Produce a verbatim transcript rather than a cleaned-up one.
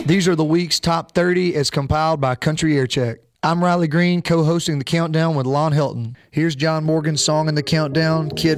These are the week's top thirty as compiled by Country Air Check. I'm Riley Green, co-hosting The Countdown with Lon Hilton. Here's John Morgan's song in The Countdown, Kid